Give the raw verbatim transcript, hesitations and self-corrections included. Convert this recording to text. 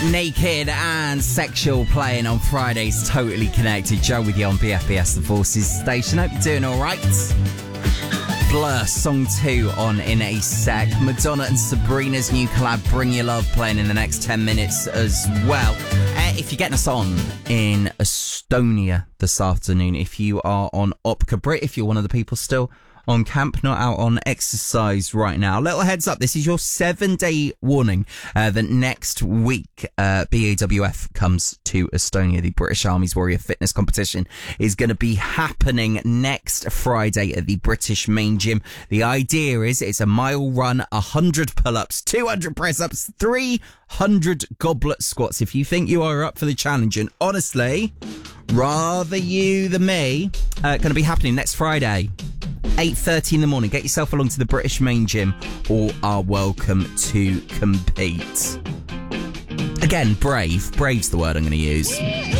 Naked and Sexual playing on Fridays. Totally Connected. Joe with you on B F B S The Forces station. Hope you're doing all right. Blur, song two on in a sec. Madonna and Sabrina's new collab, Bring Your Love, playing in the next ten minutes as well. Uh, if you're getting us on in Estonia this afternoon, if you are on Opka Brit, if you're one of the people still on camp, not out on exercise right now. Little heads up, this is your seven day warning uh, that next week uh, B A W F comes to Estonia. The British Army's Warrior Fitness Competition is going to be happening next Friday at the British Main Gym. The idea is it's a mile run, one hundred pull-ups, two hundred press-ups, three hundred goblet squats. If you think you are up for the challenge, and honestly, rather you than me, uh, going to be happening next Friday, eight thirty in the morning. Get yourself along to the British Main Gym. All are welcome to compete. Again, brave. Brave's the word I'm going to use.